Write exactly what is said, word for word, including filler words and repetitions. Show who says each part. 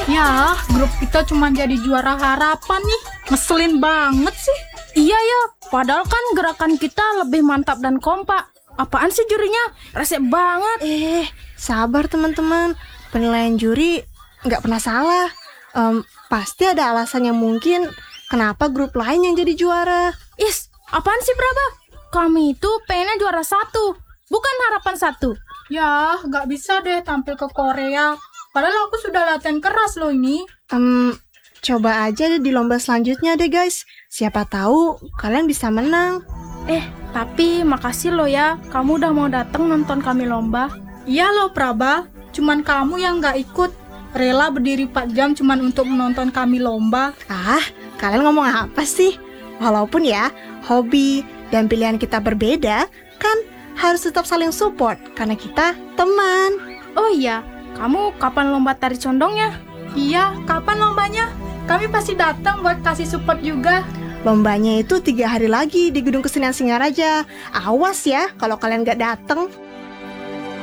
Speaker 1: Ya, grup kita cuma jadi juara harapan nih. Ngeselin banget sih.
Speaker 2: Iya ya, padahal kan gerakan kita lebih mantap dan kompak. Apaan sih jurinya? Resep banget.
Speaker 3: Eh, sabar teman-teman. Penilaian juri nggak pernah salah. Em, pasti ada alasan yang mungkin kenapa grup lain yang jadi juara.
Speaker 2: Is, apaan sih Praba? Kami itu pengennya juara satu, bukan harapan satu.
Speaker 1: Ya, nggak bisa deh tampil ke Korea. Padahal aku sudah latihan keras loh ini.
Speaker 3: Em, coba aja di lomba selanjutnya deh guys. Siapa tahu kalian bisa menang.
Speaker 2: Eh, tapi makasih lo ya, kamu udah mau datang nonton kami lomba.
Speaker 1: Iya loh Praba, cuman kamu yang nggak ikut. Rela berdiri empat jam cuman untuk menonton kami lomba.
Speaker 3: Ah, kalian ngomong apa sih? Walaupun ya, hobi dan pilihan kita berbeda, kan harus tetap saling support karena kita teman.
Speaker 2: Oh iya, kamu kapan lomba tari condongnya?
Speaker 1: Iya, kapan lombanya? Kami pasti datang buat kasih support juga.
Speaker 3: Lombanya itu tiga hari lagi di Gedung Kesenian Singaraja. Awas ya kalau kalian gak datang.